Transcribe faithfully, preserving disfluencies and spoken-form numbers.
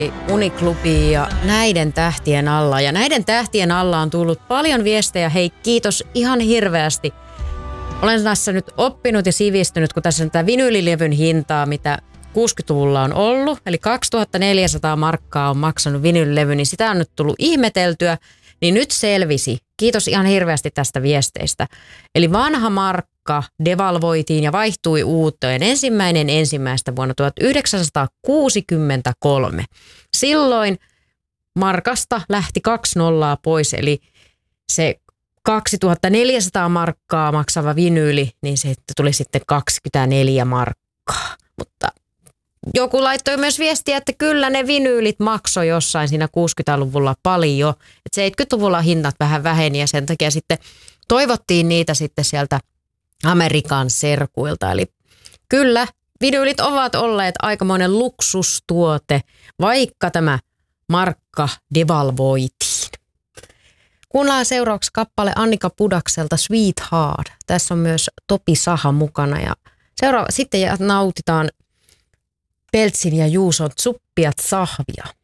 Uniklubiin ja näiden tähtien alla. Ja näiden tähtien alla on tullut paljon viestejä. Hei, kiitos ihan hirveästi. Olen tässä nyt oppinut ja sivistynyt, kun tässä on tämä vinyylilevyn hintaa, mitä kuusikymmentäluvulla on ollut. Eli kaksituhattaneljäsataa markkaa on maksanut vinyylilevy, niin sitä on nyt tullut ihmeteltyä. Niin nyt selvisi. Kiitos ihan hirveästi tästä viesteistä. Eli vanha markka devalvoitiin ja vaihtui uuteen ensimmäinen ensimmäistä vuonna tuhatyhdeksänsataakuusikymmentäkolme. Silloin markasta lähti kaksi nollaa pois, eli se kaksituhattaneljäsataa markkaa maksava vinyyli, niin se tuli sitten kaksikymmentäneljä markkaa. Mutta joku laittoi myös viestiä, että kyllä ne vinyylit maksoi jossain siinä kuusikymmentäluvulla paljon. Että seitsemänkymmentäluvulla hinnat vähän väheni ja sen takia sitten toivottiin niitä sitten sieltä Amerikan serkuilta. Eli kyllä vinyylit ovat olleet aikamoinen luksustuote, vaikka tämä markka devalvoitiin. Kuunnellaan seuraavaksi kappale Annika Pudakselta Sweetheart. Tässä on myös Topi Saha mukana ja seuraava, sitten nautitaan Peltsin ja Juuson Suppiat sahvia.